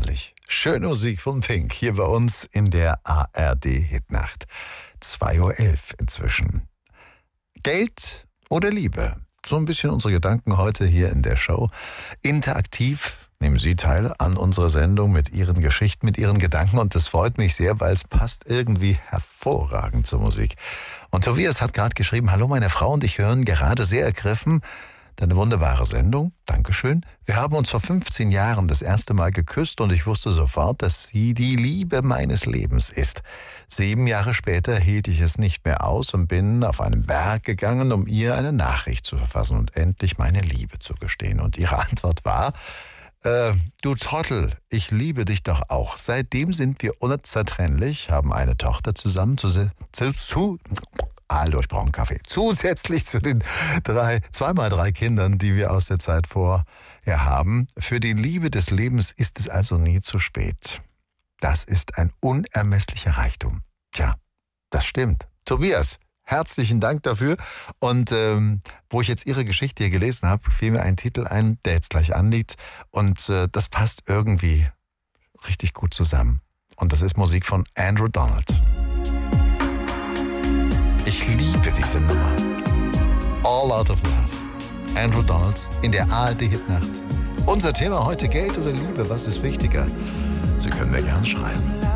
herrlich. Schöne Musik von Pink hier bei uns in der ARD-Hitnacht. 2:11 Uhr inzwischen. Geld oder Liebe? So ein bisschen unsere Gedanken heute hier in der Show. Interaktiv nehmen Sie teil an unserer Sendung mit Ihren Geschichten, mit Ihren Gedanken. Und das freut mich sehr, weil es passt irgendwie hervorragend zur Musik. Und Tobias hat gerade geschrieben, hallo meine Frau und ich hören gerade sehr ergriffen deine wunderbare Sendung. Dankeschön. Wir haben uns vor 15 Jahren das erste Mal geküsst und ich wusste sofort, dass sie die Liebe meines Lebens ist. 7 Jahre später hielt ich es nicht mehr aus und bin auf einen Berg gegangen, um ihr eine Nachricht zu verfassen und endlich meine Liebe zu gestehen. Und ihre Antwort war, du Trottel, ich liebe dich doch auch. Seitdem sind wir unzertrennlich, haben eine Tochter zusammen ich brauche einen Kaffee. Zusätzlich zu den 2x3 Kindern, die wir aus der Zeit vorher haben. Für die Liebe des Lebens ist es also nie zu spät. Das ist ein unermesslicher Reichtum. Tja, das stimmt. Tobias, herzlichen Dank dafür. Und wo ich jetzt Ihre Geschichte hier gelesen habe, fiel mir ein Titel ein, der jetzt gleich anliegt. Und das passt irgendwie richtig gut zusammen. Und das ist Musik von Andrew Donald. Ich liebe diese Nummer. All Out of Love. Andrew Donalds in der ARD-Hitnacht. Unser Thema heute: Geld oder Liebe, was ist wichtiger? Sie können mir gern schreiben.